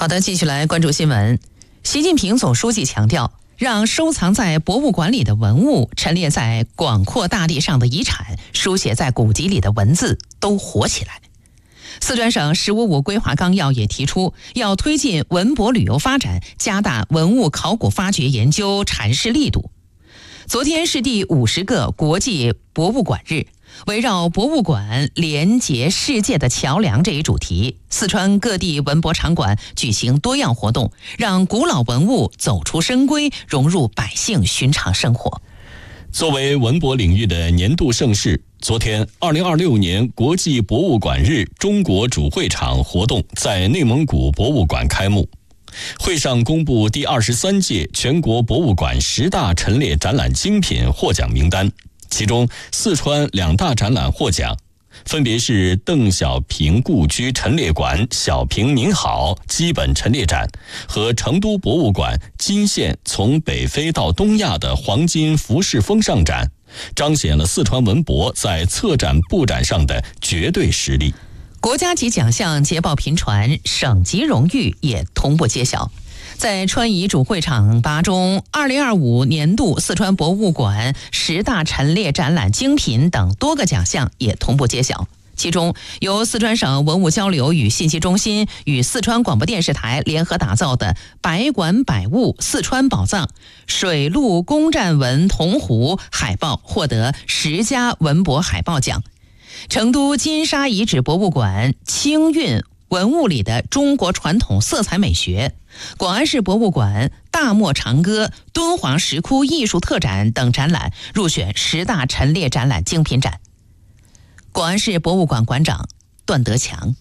好的，继续来关注新闻。习近平总书记强调，让收藏在博物馆里的文物、陈列在广阔大地上的遗产、书写在古籍里的文字都活起来。四川省“15+5”规划纲要也提出，要推进文博旅游发展，加大文物考古发掘研究阐释力度。昨天是第50个国际博物馆日，围绕博物馆连接世界的桥梁这一主题，四川各地文博场馆举行多样活动，让古老文物走出深闺，融入百姓寻常生活。 作为文博领域的年度盛事，昨天2026年国际博物馆日中国主会场活动在内蒙古博物馆开幕。会上公布第23届全国博物馆10大陈列展览精品获奖名单，其中四川2大展览获奖，分别是邓小平故居陈列馆小平您好基本陈列展和成都博物馆金线从北非到东亚的黄金服饰风尚展，彰显了四川文博在策展布展上的绝对实力。 国家级奖项捷报频传，省级荣誉也同步揭晓。在川渝主会场8中，2025年度四川博物馆10大陈列展览精品等多个奖项也同步揭晓。其中，由四川省文物交流与信息中心与四川广播电视台联合打造的百馆百物四川宝藏水陆工战文铜壶海报获得10佳文博海报奖。成都金沙遗址博物馆清韵文物里的中国传统色彩美学，广安市博物馆大漠长歌敦煌石窟艺术特展等展览入选10大陈列展览精品展。广安市博物馆馆长段德强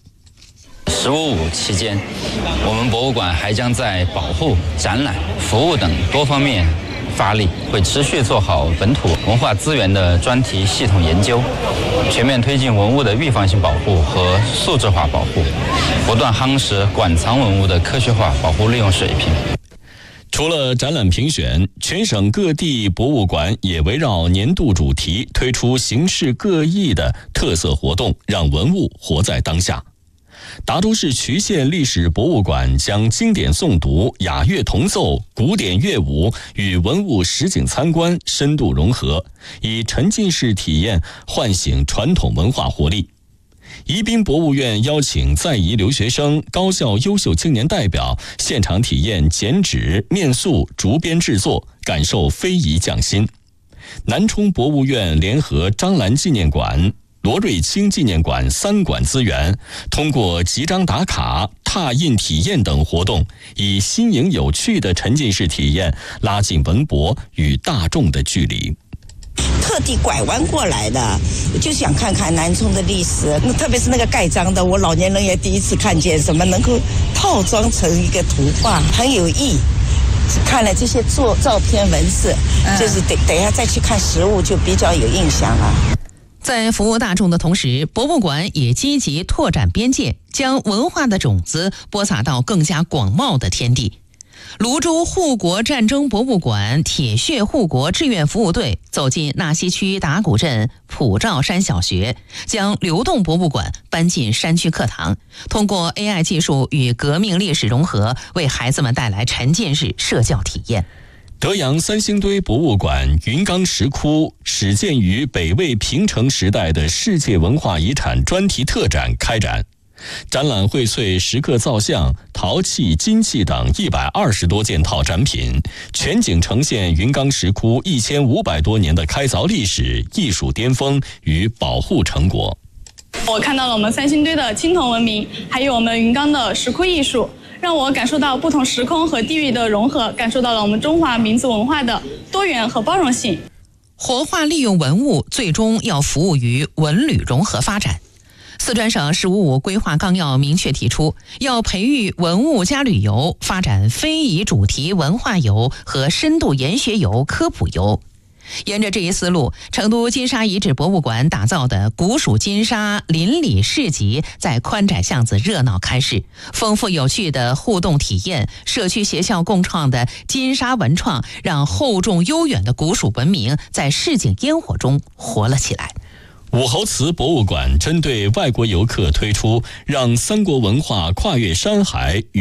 “15+5”期间，我们博物馆还将在保护、展览、服务等多方面发力，会持续做好本土文化资源的专题系统研究，全面推进文物的预防性保护和素质化保护，不断夯实馆藏文物的科学化保护利用水平。 除了展览评选，全省各地博物馆也围绕年度主题推出形式各异的特色活动，让文物活在当下。达州市渠县历史博物馆将经典诵读、雅乐同奏、古典乐舞与文物实景参观深度融合，以沉浸式体验唤醒传统文化活力。宜宾博物院邀请在宜留学生、高校优秀青年代表现场体验剪纸、面塑、竹编制作，感受非遗匠心。南充博物院联合张兰纪念馆、罗瑞卿纪念馆3馆资源，通过集章打卡、拓印体验等活动，以新颖有趣的沉浸式体验拉近文博与大众的距离。 特地拐弯过来的，就想看看南充的历史，特别是那个盖章的，我老年人也第一次看见什么能够套装成一个图画，很有意。看了这些照片文字，就是等一下再去看实物就比较有印象了。 在服务大众的同时，博物馆也积极拓展边界，将文化的种子播撒到更加广袤的天地。泸州护国战争博物馆铁血护国志愿服务队走进纳西区达古镇普照山小学，将流动博物馆搬进山区课堂，通过 AI 技术与革命历史融合，为孩子们带来沉浸式社交体验。 德阳三星堆博物馆云冈石窟始建于北魏平城时代的世界文化遗产专题特展开展，展览荟萃石刻造像、陶器、金器等120多件套展品，全景呈现云冈石窟1500多年的开凿历史、艺术巅峰与保护成果。 我看到了我们三星堆的青铜文明，还有我们云冈的石窟艺术，让我感受到不同时空和地域的融合，感受到了我们中华民族文化的多元和包容性。 活化利用文物，最终要服务于文旅融合发展。四川省“15+5”规划纲要明确提出，要培育文物加旅游，发展非遗主题文化游和深度研学游、科普游。沿着这一思路，成都金沙遗址博物馆打造的古蜀金沙邻里市集在宽窄巷子热闹开市，丰富有趣的互动体验，社区协校共创的金沙文创，让厚重悠远的古蜀文明在市井烟火中活了起来。 武侯祠博物馆针对外国游客推出让三国文化跨越山海与